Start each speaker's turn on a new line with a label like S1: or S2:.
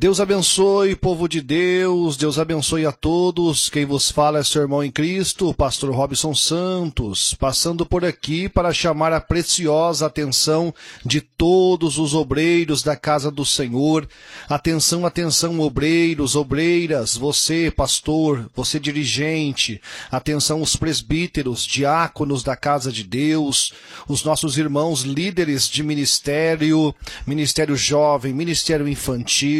S1: Deus abençoe, povo de Deus, Deus abençoe a todos. Quem vos fala é seu irmão em Cristo, o pastor Robson Santos, passando por aqui para chamar a preciosa atenção de todos os obreiros da casa do Senhor. Atenção, atenção, obreiros, obreiras, você, pastor, você, dirigente, atenção, os presbíteros, diáconos da casa de Deus, os nossos irmãos líderes de ministério, ministério jovem, ministério infantil,